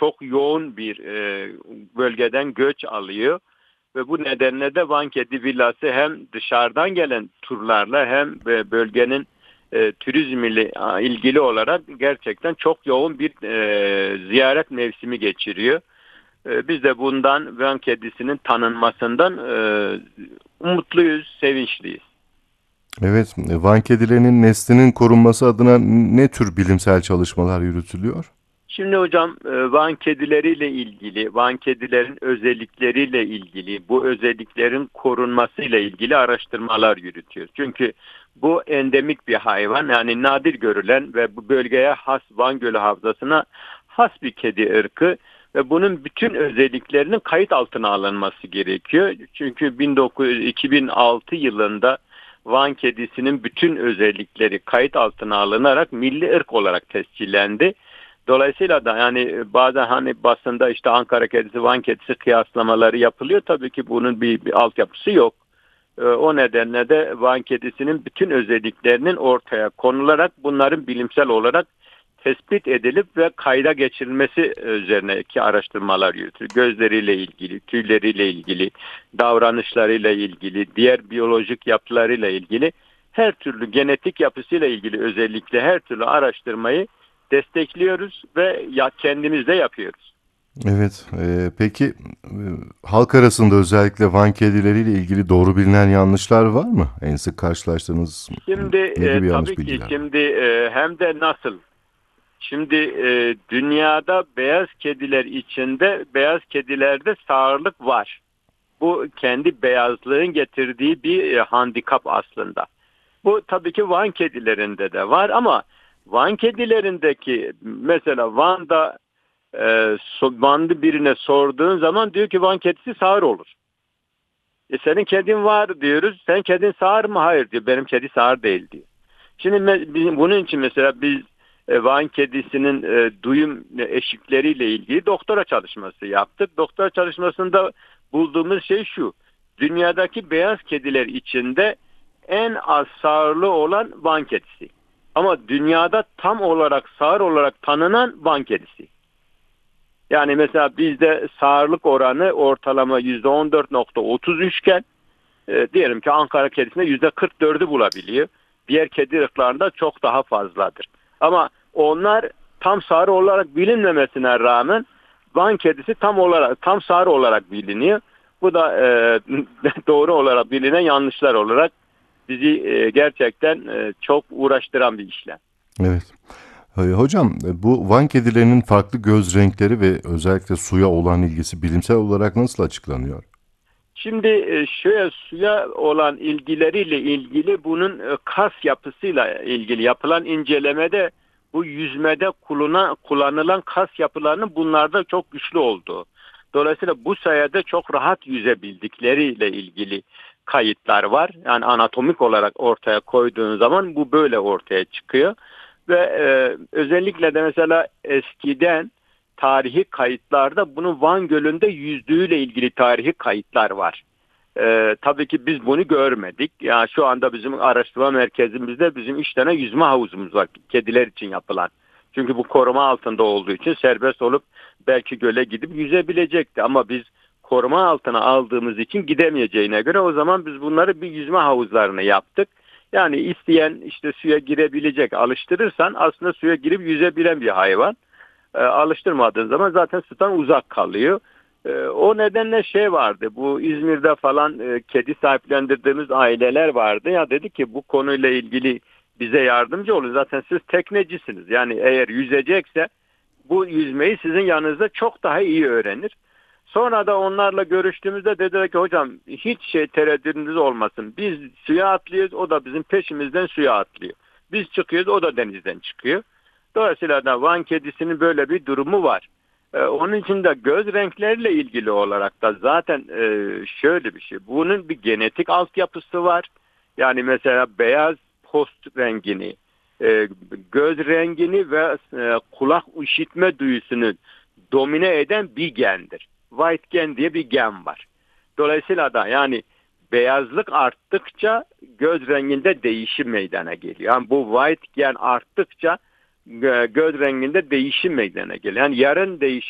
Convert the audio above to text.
çok yoğun bir bölgeden göç alıyor. Ve bu nedenle de Van Kedi Villası hem dışarıdan gelen turlarla hem bölgenin turizm ile ilgili olarak gerçekten çok yoğun bir ziyaret mevsimi geçiriyor. Biz de bundan Van Kedisi'nin tanınmasından mutluyuz, sevinçliyiz. Evet, Van kedilerinin neslinin korunması adına ne tür bilimsel çalışmalar yürütülüyor? Şimdi hocam Van kedileriyle ilgili, Van kedilerin özellikleriyle ilgili, bu özelliklerin korunmasıyla ilgili araştırmalar yürütüyor. Çünkü bu endemik bir hayvan, yani nadir görülen ve bu bölgeye has, Van Gölü Havzası'na has bir kedi ırkı ve bunun bütün özelliklerinin kayıt altına alınması gerekiyor. Çünkü 2006 yılında Van kedisinin bütün özellikleri kayıt altına alınarak milli ırk olarak tescillendi. Dolayısıyla da yani bazen hani basında işte Ankara kedisi, Van kedisi kıyaslamaları yapılıyor. Tabii ki bunun bir altyapısı yok. O nedenle de Van kedisinin bütün özelliklerinin ortaya konularak bunların bilimsel olarak tespit edilip ve kayda geçirilmesi üzerindeki araştırmalar yürütülüyor. Gözleriyle ilgili, tüyleriyle ilgili, davranışlarıyla ilgili, diğer biyolojik yapılarıyla ilgili her türlü genetik yapısıyla ilgili özellikle her türlü araştırmayı destekliyoruz ve kendimiz de yapıyoruz. Evet, peki halk arasında özellikle Van kedileriyle ilgili doğru bilinen yanlışlar var mı? En sık karşılaştığınız Şimdi ne gibi yanlış tabii ki bilgiler var? şimdi hem de nasıl? Şimdi dünyada beyaz kediler içinde beyaz kedilerde sağırlık var. Bu kendi beyazlığın getirdiği bir handikap aslında. Bu tabii ki Van kedilerinde de var ama Van kedilerindeki mesela Van'da birine sorduğun zaman diyor ki Van kedisi sağır olur. Senin kedin var diyoruz. Sen kedin sağır mı? Hayır diyor. Benim kedi sağır değil diyor. Şimdi bunun için mesela biz Van kedisinin duyum eşikleriyle ilgili doktora çalışması yaptık. Doktora çalışmasında bulduğumuz şey şu. Dünyadaki beyaz kediler içinde en az sağırlı olan Van kedisi. Ama dünyada tam olarak sağır olarak tanınan Van kedisi. Yani mesela bizde sağırlık oranı ortalama %14,33 iken diyelim ki Ankara kedisinde %44'ü bulabiliyor. Diğer kedi ırklarında çok daha fazladır. Ama onlar tam sağır olarak bilinmemesine rağmen Van kedisi tam sağır olarak biliniyor. Bu da doğru olarak bilinen yanlışlar olarak bizi gerçekten çok uğraştıran bir işlem. Evet. Hocam, bu Van kedilerinin farklı göz renkleri ve özellikle suya olan ilgisi bilimsel olarak nasıl açıklanıyor? Şimdi şöyle suya olan ilgileriyle ilgili bunun kas yapısıyla ilgili yapılan incelemede bu yüzmede kullanılan kas yapılarının bunlarda çok güçlü olduğu. Dolayısıyla bu sayede çok rahat yüzebildikleriyle ilgili kayıtlar var. Yani anatomik olarak ortaya koyduğun zaman bu böyle ortaya çıkıyor. Ve özellikle de mesela eskiden tarihi kayıtlarda bunun Van Gölü'nde yüzdüğüyle ilgili tarihi kayıtlar var. Tabii ki biz bunu görmedik. Ya şu anda bizim araştırma merkezimizde bizim 3 tane yüzme havuzumuz var kediler için yapılan. Çünkü bu koruma altında olduğu için serbest olup belki göle gidip yüzebilecekti. Ama biz koruma altına aldığımız için gidemeyeceğine göre o zaman biz bunları bir yüzme havuzlarına yaptık. Yani isteyen işte suya girebilecek, alıştırırsan aslında suya girip yüzebilen bir hayvan. Alıştırmadığın zaman zaten sudan uzak kalıyor. O nedenle şey vardı, bu İzmir'de falan kedi sahiplendirdiğimiz aileler vardı. Ya dedi ki bu konuyla ilgili bize yardımcı olun. Zaten siz teknecisiniz. Yani eğer yüzecekse bu yüzmeyi sizin yanınızda çok daha iyi öğrenir. Sonra da onlarla görüştüğümüzde dediler ki hocam hiç tereddütünüz olmasın. Biz suya atlıyoruz, o da bizim peşimizden suya atlıyor. Biz çıkıyoruz, o da denizden çıkıyor. Dolayısıyla da Van kedisinin böyle bir durumu var. Onun için de göz renkleriyle ilgili olarak da zaten şöyle bir şey. Bunun bir genetik altyapısı var. Yani mesela beyaz post rengini, göz rengini ve kulak işitme duyusunu domine eden bir gendir. White gen diye bir gen var. Dolayısıyla da yani beyazlık arttıkça göz renginde değişim meydana geliyor. Yani bu white gen arttıkça göz renginde değişim meydana geliyor. Yani yarın değişim